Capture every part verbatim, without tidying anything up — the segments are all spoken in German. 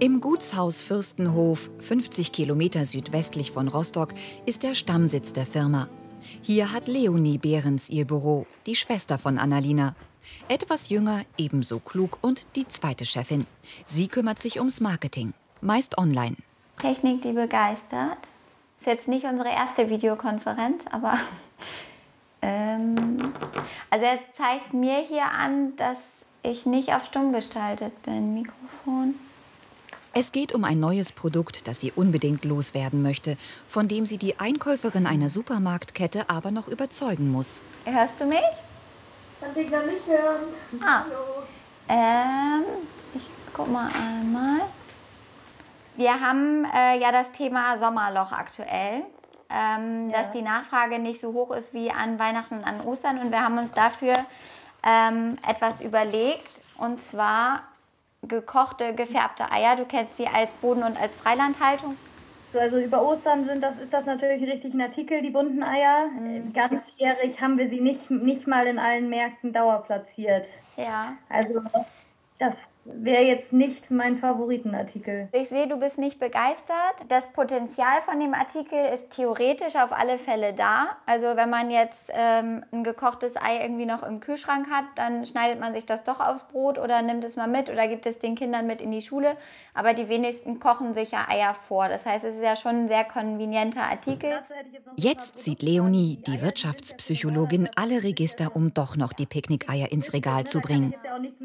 Im Gutshaus Fürstenhof, fünfzig Kilometer südwestlich von Rostock, ist der Stammsitz der Firma. Hier hat Leonie Behrens ihr Büro, die Schwester von Annalina. Etwas jünger, ebenso klug und die zweite Chefin. Sie kümmert sich ums Marketing, meist online. Technik, die begeistert. Ist jetzt nicht unsere erste Videokonferenz, aber ähm, also er zeigt mir hier an, dass ich nicht auf stumm geschaltet bin. Mikrofon. Es geht um ein neues Produkt, das sie unbedingt loswerden möchte, von dem sie die Einkäuferin einer Supermarktkette aber noch überzeugen muss. Hörst du mich? Kann dich gar nicht hören. Ah. Ähm, ich guck mal einmal. Wir haben äh, ja das Thema Sommerloch aktuell, ähm, ja. dass die Nachfrage nicht so hoch ist wie an Weihnachten und an Ostern. Und wir haben uns dafür ähm, etwas überlegt, und zwar gekochte, gefärbte Eier. Du kennst sie als Boden- und als Freilandhaltung. So, also über Ostern sind das, ist das natürlich richtig ein Artikel, die bunten Eier. Mhm. Ganzjährig haben wir sie nicht, nicht mal in allen Märkten dauerplatziert. Ja. Also das wäre jetzt nicht mein Favoritenartikel. Ich sehe, du bist nicht begeistert. Das Potenzial von dem Artikel ist theoretisch auf alle Fälle da. Also wenn man jetzt ähm, ein gekochtes Ei irgendwie noch im Kühlschrank hat, dann schneidet man sich das doch aufs Brot oder nimmt es mal mit oder gibt es den Kindern mit in die Schule. Aber die wenigsten kochen sich ja Eier vor. Das heißt, es ist ja schon ein sehr konvenienter Artikel. Jetzt zieht Leonie, die Wirtschaftspsychologin, alle Register, um doch noch die Picknickeier ins Regal zu bringen.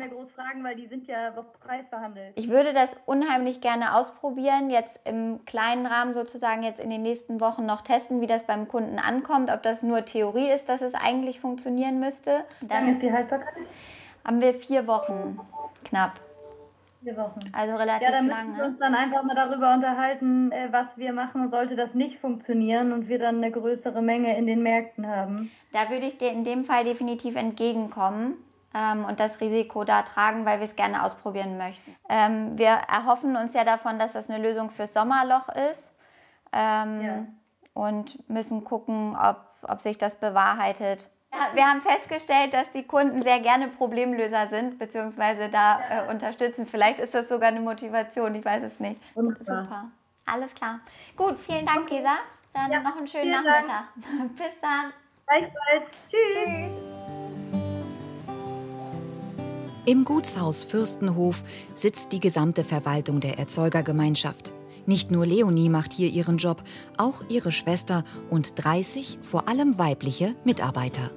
Ich würde das unheimlich gerne ausprobieren, jetzt im kleinen Rahmen sozusagen jetzt in den nächsten Wochen noch testen, wie das beim Kunden ankommt, ob das nur Theorie ist, dass es eigentlich funktionieren müsste. Dann ist die Haltbarkeit? Haben wir vier Wochen knapp. Vier Wochen. Also relativ lange. Ja, dann lang, müssen wir uns dann einfach mal darüber unterhalten, was wir machen, sollte das nicht funktionieren und wir dann eine größere Menge in den Märkten haben. Da würde ich dir in dem Fall definitiv entgegenkommen ähm, und das Risiko da tragen, weil wir es gerne ausprobieren möchten. Ähm, wir erhoffen uns ja davon, dass das eine Lösung fürs Sommerloch ist ähm, ja. und müssen gucken, ob, ob sich das bewahrheitet. Wir haben festgestellt, dass die Kunden sehr gerne Problemlöser sind, beziehungsweise da ja. äh, unterstützen. Vielleicht ist das sogar eine Motivation, ich weiß es nicht. Wunderbar. Super, alles klar. Gut, vielen Dank, okay. Gesa. Dann ja, noch einen schönen Nachmittag. Dank. Bis dann. Gleichfalls. Tschüss. Tschüss. Im Gutshaus Fürstenhof sitzt die gesamte Verwaltung der Erzeugergemeinschaft. Nicht nur Leonie macht hier ihren Job, auch ihre Schwester und dreißig, vor allem weibliche, Mitarbeiter.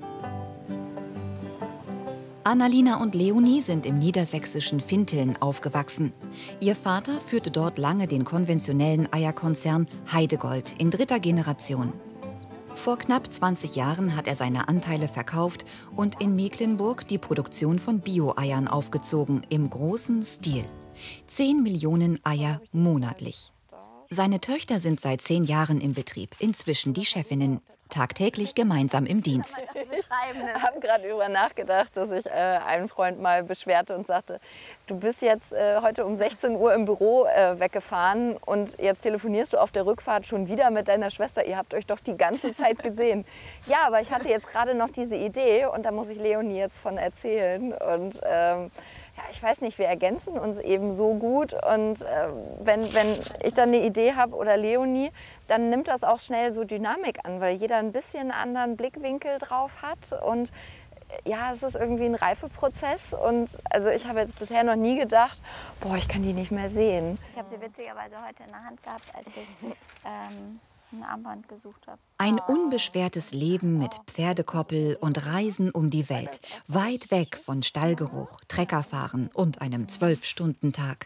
Annalina und Leonie sind im niedersächsischen Finteln aufgewachsen. Ihr Vater führte dort lange den konventionellen Eierkonzern Heidegold in dritter Generation. Vor knapp zwanzig Jahren hat er seine Anteile verkauft und in Mecklenburg die Produktion von Bio-Eiern aufgezogen, im großen Stil. Zehn Millionen Eier monatlich. Seine Töchter sind seit zehn Jahren im Betrieb, inzwischen die Chefinnen, tagtäglich gemeinsam im Dienst. Ich habe gerade darüber nachgedacht, dass ich äh, einen Freund mal beschwerte und sagte, du bist jetzt äh, heute um sechzehn Uhr im Büro äh, weggefahren und jetzt telefonierst du auf der Rückfahrt schon wieder mit deiner Schwester. Ihr habt euch doch die ganze Zeit gesehen. Ja, aber ich hatte jetzt gerade noch diese Idee und da muss ich Leonie jetzt von erzählen. Und ähm, ja, ich weiß nicht, wir ergänzen uns eben so gut und äh, wenn, wenn ich dann eine Idee habe oder Leonie, dann nimmt das auch schnell so Dynamik an, weil jeder ein bisschen einen anderen Blickwinkel drauf hat und ja, es ist irgendwie ein Reifeprozess und also ich habe jetzt bisher noch nie gedacht, boah, ich kann die nicht mehr sehen. Ich habe sie witzigerweise heute in der Hand gehabt, als ich ähm ein Armband gesucht habe. Ein unbeschwertes Leben mit Pferdekoppel und Reisen um die Welt. Weit weg von Stallgeruch, Treckerfahren und einem Zwölf-Stunden-Tag.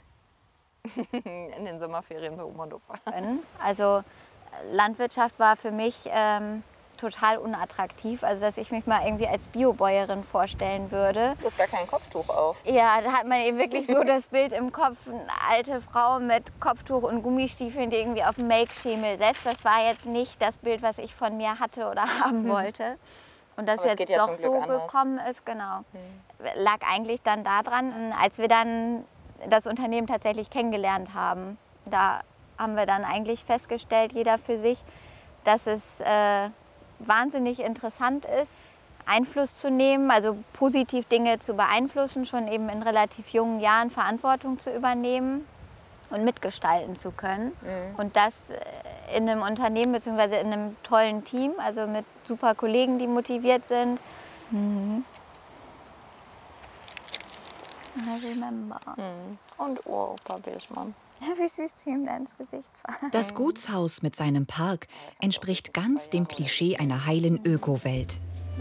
In den Sommerferien bei Oma und Opa. Also Landwirtschaft war für mich ähm, total unattraktiv. Also dass ich mich mal irgendwie als Biobäuerin vorstellen würde. Du hast gar kein Kopftuch auf. Ja, da hat man eben wirklich so das Bild im Kopf, eine alte Frau mit Kopftuch und Gummistiefeln, die irgendwie auf dem Melkschemel setzt. Das war jetzt nicht das Bild, was ich von mir hatte oder haben wollte. Und dass jetzt ja doch so anders gekommen ist, genau, hm. lag eigentlich dann daran, als wir dann das Unternehmen tatsächlich kennengelernt haben. Da haben wir dann eigentlich festgestellt, jeder für sich, dass es äh, wahnsinnig interessant ist, Einfluss zu nehmen, also positiv Dinge zu beeinflussen, schon eben in relativ jungen Jahren Verantwortung zu übernehmen und mitgestalten zu können. Mhm. Und das in einem Unternehmen bzw. in einem tollen Team, also mit super Kollegen, die motiviert sind. Mhm. I remember. Mhm. Und Uropa Bierschmann. Wie süß du ihm da ins Gesicht fahren. Das Gutshaus mit seinem Park entspricht ganz dem Klischee einer heilen Ökowelt.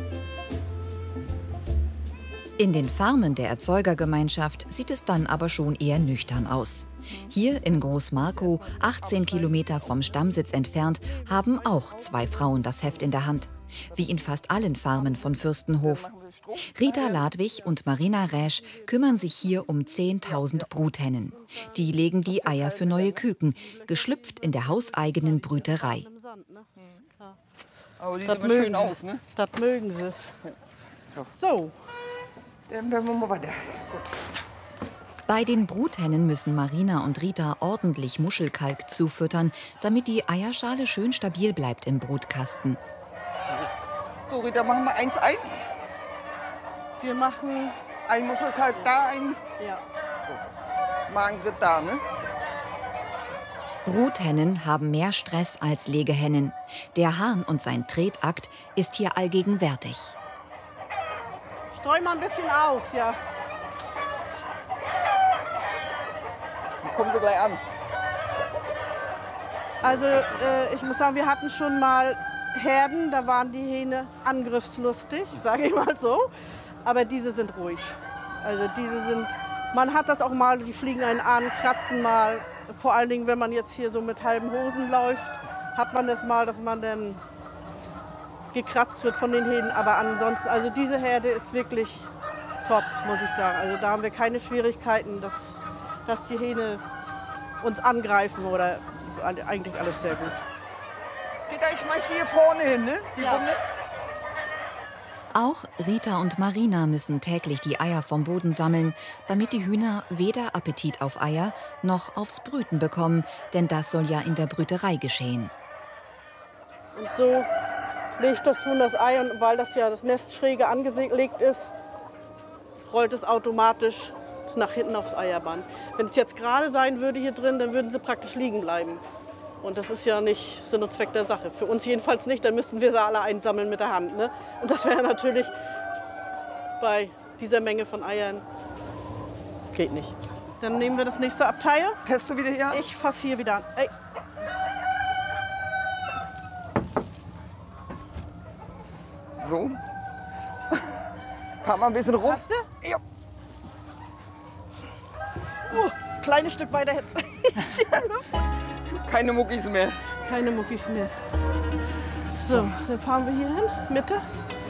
In den Farmen der Erzeugergemeinschaft sieht es dann aber schon eher nüchtern aus. Hier in Großmarkow, achtzehn Kilometer vom Stammsitz entfernt, haben auch zwei Frauen das Heft in der Hand. Wie in fast allen Farmen von Fürstenhof. Rita Ladwig und Marina Räsch kümmern sich hier um zehntausend Bruthennen. Die legen die Eier für neue Küken, geschlüpft in der hauseigenen Brüterei. Aber die sehen schön aus, ne? Das mögen sie. So. Dann werden wir mal weiter. Gut. Bei den Bruthennen müssen Marina und Rita ordentlich Muschelkalk zufüttern, damit die Eierschale schön stabil bleibt im Brutkasten. So, Rita, machen wir eins eins. Wir machen Ein Muschelkalk da, ein ja. Magenritt da, ne? Bruthennen haben mehr Stress als Legehennen. Der Hahn und sein Tretakt ist hier allgegenwärtig. Streu mal ein bisschen aus, ja. Dann kommen sie gleich an. Also äh, ich muss sagen, wir hatten schon mal Herden, da waren die Hähne angriffslustig, sage ich mal so. Aber diese sind ruhig. Also diese sind, man hat das auch mal, die fliegen einen an, kratzen mal. Vor allen Dingen, wenn man jetzt hier so mit halben Hosen läuft, hat man das mal, dass man dann gekratzt wird von den Hähnen. Aber ansonsten, also diese Herde ist wirklich top, muss ich sagen. Also da haben wir keine Schwierigkeiten, dass, dass die Hähne uns angreifen oder eigentlich alles sehr gut. Rita, ich schmeiß die hier vorne hin, ne? Die Ja. Bunde. Auch Rita und Marina müssen täglich die Eier vom Boden sammeln, damit die Hühner weder Appetit auf Eier noch aufs Brüten bekommen, denn das soll ja in der Brüterei geschehen. Und so legt das Huhn das Ei, und weil das ja das Nest schräge angelegt ist, rollt es automatisch nach hinten aufs Eierband. Wenn es jetzt gerade sein würde hier drin, dann würden sie praktisch liegen bleiben. Und das ist ja nicht Sinn und Zweck der Sache. Für uns jedenfalls nicht, dann müssten wir sie alle einsammeln mit der Hand. Ne? Und das wäre natürlich bei dieser Menge von Eiern, geht nicht. Dann nehmen wir das nächste Abteil. Fährst du wieder hier an? Ich fasse hier wieder an. Ey. So. Fahr mal ein bisschen rum. Hast du? Ja. Oh, kleines Stück weiter jetzt. Keine Muckis mehr. Keine Muckis mehr. So, dann fahren wir hier hin, Mitte.